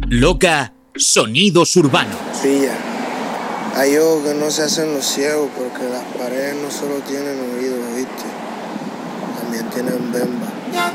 Loca, sonidos urbanos. Pilla, hay ojos que no se hacen los ciegos porque las paredes no solo tienen oídos, ¿viste? También tienen bemba.